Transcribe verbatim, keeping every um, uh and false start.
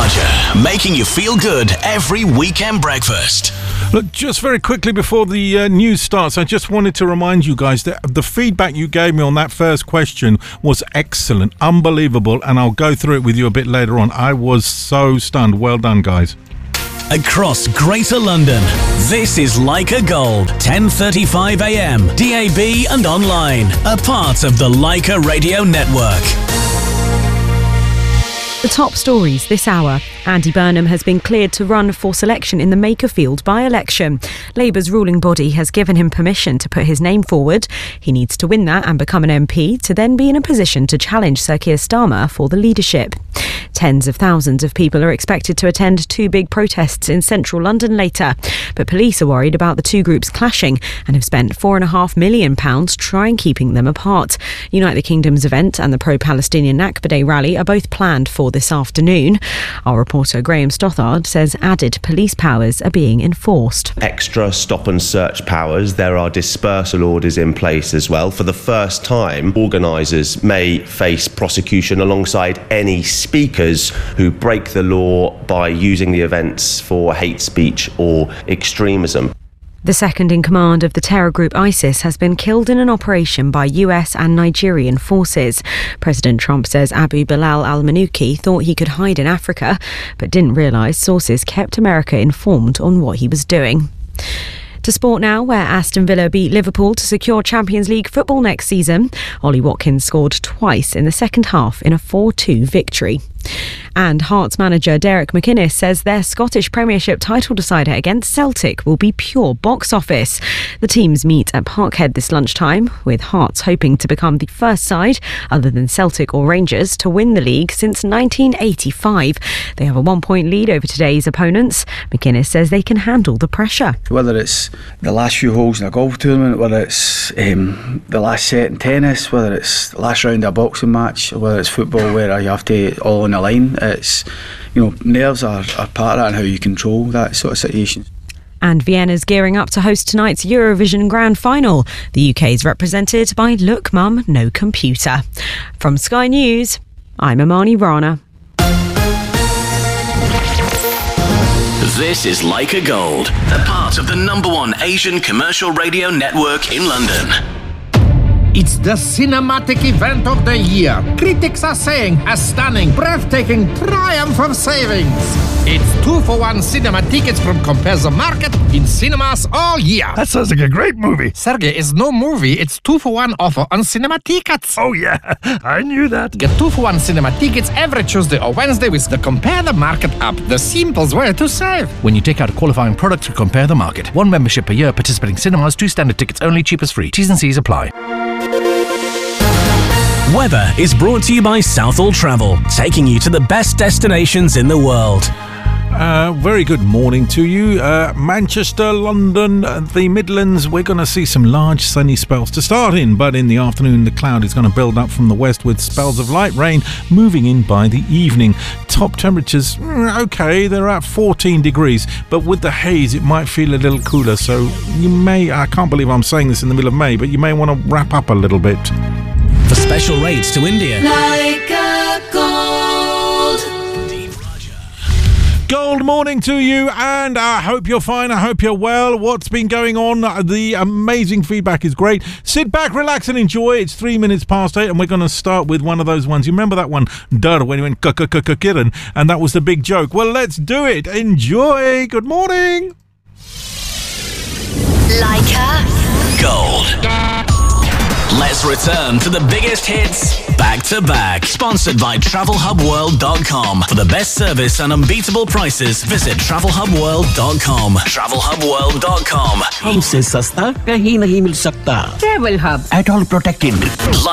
Raja, making you feel good every weekend breakfast. Look, just very quickly before the uh, news starts, I just wanted to remind you guys that the feedback you gave me on that first question was excellent, unbelievable, and I'll go through it with you a bit later on. I was so stunned. Well done, guys. Across Greater London, this is Leica Gold, ten thirty-five a m, D A B and online, a part of the Leica Radio Network. The top stories this hour. Andy Burnham has been cleared to run for selection in the Makerfield by-election. Labour's ruling body has given him permission to put his name forward. He needs to win that and become an M P to then be in a position to challenge Sir Keir Starmer for the leadership. Tens of thousands of people are expected to attend two big protests in central London later. But police are worried about the two groups clashing and have spent four and a half million pounds trying keeping them apart. Unite the Kingdom's event and the pro-Palestinian Nakba Day rally are both planned for this afternoon. Our reporter Graham Stothard says added police powers are being enforced. Extra stop and search powers. There are dispersal orders in place as well. For the first time, organisers may face prosecution alongside any speakers who break the law by using the events for hate speech or extremism. The second in command of the terror group ISIS has been killed in an operation by U S and Nigerian forces. President Trump says Abu Bilal al-Manuki thought he could hide in Africa, but didn't realise sources kept America informed on what he was doing. To sport now, where Aston Villa beat Liverpool to secure Champions League football next season. Ollie Watkins scored twice in the second half in a four two victory. And Hearts manager Derek McInnes says their Scottish Premiership title decider against Celtic will be pure box office. The teams meet at Parkhead this lunchtime, with Hearts hoping to become the first side, other than Celtic or Rangers, to win the league since nineteen eighty-five. They have a one-point lead over today's opponents. McInnes says they can handle the pressure. Whether it's the last few holes in a golf tournament, whether it's um, the last set in tennis, whether it's the last round of a boxing match, or whether it's football where you have to all on the line, it's, you know, nerves are, are part of that and how you control that sort of situation. And Vienna's gearing up to host tonight's Eurovision Grand Final. The U K is represented by Look Mum, No Computer. From Sky News, I'm Amani Rana. This is Leica Gold, a part of the number one Asian commercial radio network in London. It's the cinematic event of the year. Critics are saying a stunning, breathtaking triumph of savings. It's two for one cinema tickets from Compare the Market in cinemas all year. That sounds like a great movie. Sergey, it's no movie. It's two for one offer on cinema tickets. Oh yeah, I knew that. Get two for one cinema tickets every Tuesday or Wednesday with the Compare the Market app. The simplest way to save. When you take out a qualifying product through Compare the Market. One membership per year, participating cinemas, two standard tickets only, cheapest free. T's and C's apply. Weather is brought to you by Southall Travel, taking you to the best destinations in the world. Uh, very good morning to you. Uh, Manchester, London, uh, the Midlands, we're going to see some large sunny spells to start in, but in the afternoon the cloud is going to build up from the west with spells of light rain moving in by the evening. Top temperatures, okay, they're at fourteen degrees, but with the haze it might feel a little cooler, so you may, I can't believe I'm saying this in the middle of May, but you may want to wrap up a little bit. For special rates to India. Leica Gold. Gold morning to you, and I hope you're fine. I hope you're well. What's been going on? The amazing feedback is great. Sit back, relax, and enjoy. It's three minutes past eight, and we're going to start with one of those ones. You remember that one, Dur, when you went k-k-k-k-kiran, and that was the big joke. Well, let's do it. Enjoy. Good morning. Leica Gold. Let's return to the biggest hits back to back. Sponsored by travel hub world dot com. For the best service and unbeatable prices, visit travel hub world dot com. travel hub world dot com. हमसे सस्ता कहीं नहीं मिल सकता. Travel Hub. At all protected.